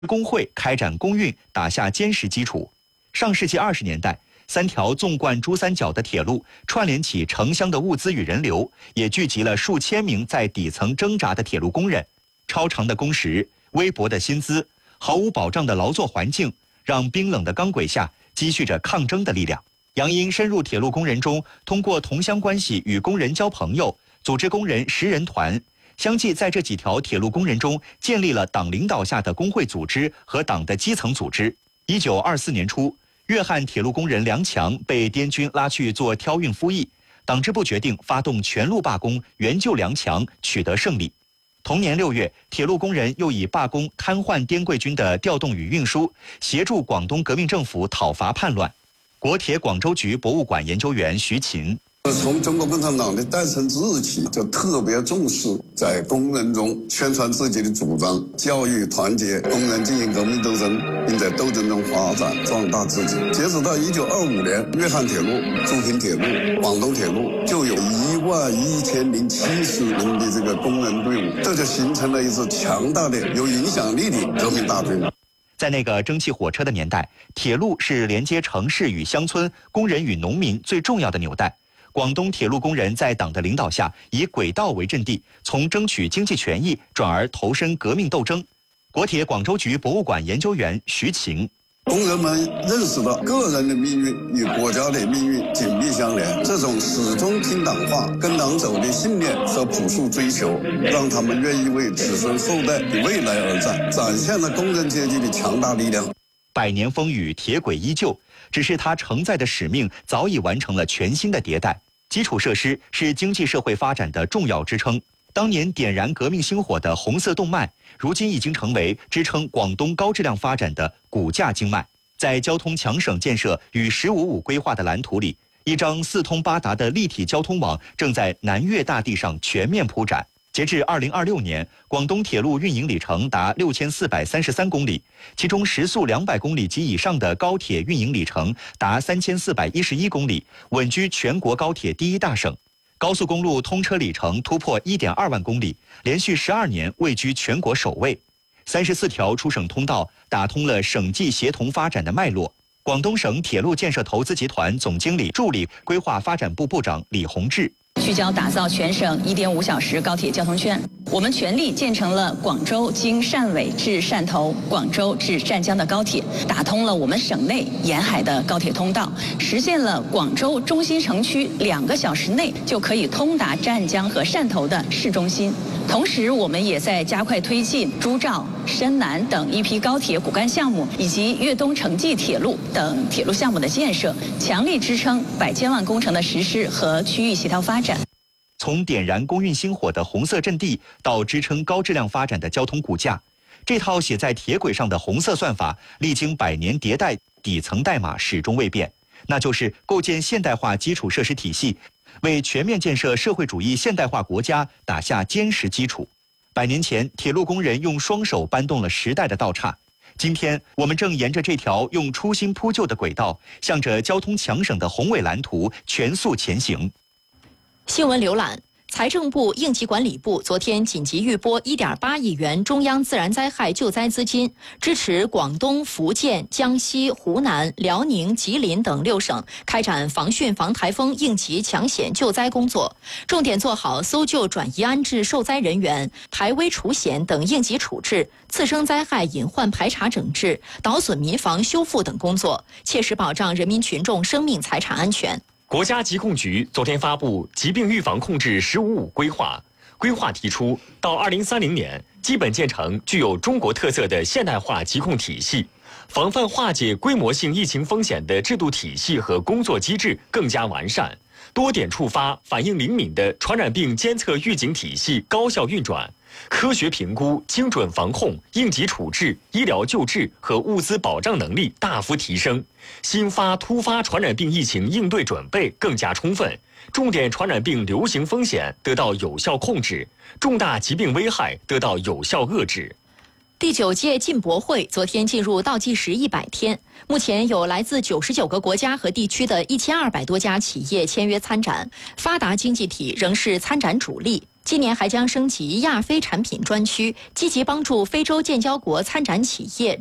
工会开展工运打下坚实基础。上世纪20年代，3条纵贯珠三角的铁路串联起城乡的物资与人流，也聚集了数千名在底层挣扎的铁路工人。超长的工时、微薄的薪资、毫无保障的劳作环境，让冰冷的钢轨下积蓄着抗争的力量。杨英深入铁路工人中，通过同乡关系与工人交朋友，组织工人10人团，相继在这几条铁路工人中建立了党领导下的工会组织和党的基层组织。1924年初，粤汉铁路工人梁强被滇军拉去做挑运夫役，党支部决定发动全路罢工，援救梁强，取得胜利。同年6月，铁路工人又以罢工瘫痪滇桂军的调动与运输，协助广东革命政府讨伐叛乱。国铁广州局博物馆研究员徐勤。 从中国共产党的诞生之日起，就特别重视在工人中宣传自己的主张，教育团结工人进行革命斗争，并在斗争中发展壮大自己。截止到1925年，粤汉铁路、珠平铁路、广东铁路就有11070名的这个工人队伍，这就形成了一支强大的、有影响力的革命大军。 在那个蒸汽火车的年代，铁路是连接城市与乡村、工人与农民最重要的纽带。广东铁路工人在党的领导下，以轨道为阵地，从争取经济权益转而投身革命斗争。国铁广州局博物馆研究员徐勤。 工人们认识到个人的命运与国家的命运紧密相连，这种始终听党话、跟党走的信念和朴素追求，让他们愿意为子孙后代的未来而战，展现了工人阶级的强大力量。 100年风雨，铁轨依旧，只是它承载的使命早已完成了全新的迭代。基础设施是经济社会发展的重要支撑。当年点燃革命星火的红色动脉，如今已经成为支撑广东高质量发展的骨架经脉。在交通强省建设与“15+5”规划的蓝图里，一张4通8达的立体交通网正在南粤大地上全面铺展。截至2026年，广东铁路运营里程达6433公里，其中时速200公里及以上的高铁运营里程达3411公里，稳居全国高铁第1大省。高速公路通车里程突破1.2万公里，连续12年位居全国首位。34条出省通道打通了省际协同发展的脉络。广东省铁路建设投资集团总经理助理规划发展部部长李洪志。 聚焦打造全省1.5小时高铁交通圈，我们全力建成了广州经汕尾至汕头、广州至湛江的高铁，打通了我们省内沿海的高铁通道，实现了广州中心城区2个小时内就可以通达湛江和汕头的市中心。同时，我们也在加快推进珠兆、深南等一批高铁骨干项目，以及粤东城际铁路等铁路项目的建设，强力支撑100千万工程的实施和区域协调发展。 从点燃工运星火的红色阵地到支撑高质量发展的交通骨架，这套写在铁轨上的红色算法，历经100年迭代，底层代码始终未变，那就是构建现代化基础设施体系，为全面建设社会主义现代化国家打下坚实基础。100年前，铁路工人用双手搬动了时代的道岔。今天，我们正沿着这条用初心铺就的轨道，向着交通强省的宏伟蓝图全速前行。 新闻浏览。财政部、应急管理部昨天紧急预拨1.8亿元中央自然灾害救灾资金，支持广东、福建、江西、湖南、辽宁、吉林等6省开展防汛防台风应急抢险救灾工作，重点做好搜救转移安置受灾人员、排危除险等应急处置、次生灾害隐患排查整治、导损民房修复等工作，切实保障人民群众生命财产安全。 国家疾控局昨天发布疾病预防控制“15+5”规划，规划提出，到2030年，基本建成具有中国特色的现代化疾控体系，防范化解规模性疫情风险的制度体系和工作机制更加完善，多点触发、反应灵敏的传染病监测预警体系高效运转，科学评估、精准防控、应急处置、医疗救治和物资保障能力大幅提升，新发突发传染病疫情应对准备更加充分，重点传染病流行风险得到有效控制，重大疾病危害得到有效遏制。 第9届进博会昨天进入倒计时100天，目前有来自99个国家和地区的1200多家企业签约参展，发达经济体仍是参展主力。 今年还将升级亚非产品专区，积极帮助非洲建交国参展企业